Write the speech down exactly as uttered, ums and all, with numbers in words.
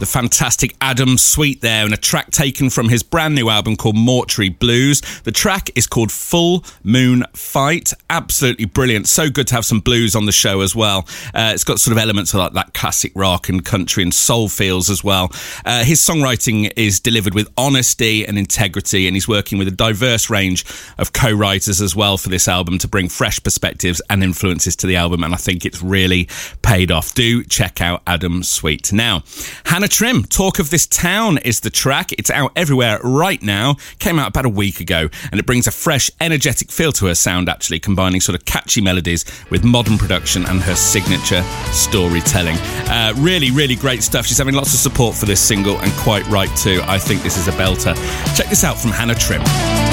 the fantastic Adam Sweet there, and a track taken from his brand new album called Mortuary Blues. The track is called Full Moon Fight. Absolutely brilliant. So good to have some blues on the show as well. Uh, it's got sort of elements of like that classic rock and country and soul feels as well. Uh, his songwriting is delivered with honesty and integrity, and he's working with a diverse range of co-writers as well for this album to bring fresh perspectives and influences to the album, and I think it's really paid off. Do check out Adam Sweet. Now, Hannah Trim, Talk of This Town is the track. It's out everywhere right now. Came out about a week ago, and it brings a fresh, energetic feel to her sound, actually, combining sort of catchy melodies with modern production and her signature storytelling. Uh, really, really great stuff. She's having lots of support for this single, and quite right too. I think this is a belter. Check this out from Hannah Trim.